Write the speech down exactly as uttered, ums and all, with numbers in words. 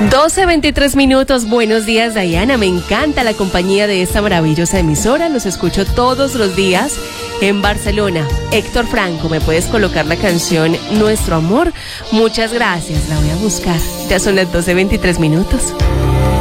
doce veintitrés minutos, buenos días Diana, me encanta la compañía de esta maravillosa emisora, los escucho todos los días en Barcelona. Héctor Franco, ¿me puedes colocar la canción Nuestro Amor? Muchas gracias, la voy a buscar, ya son las doce veintitrés minutos.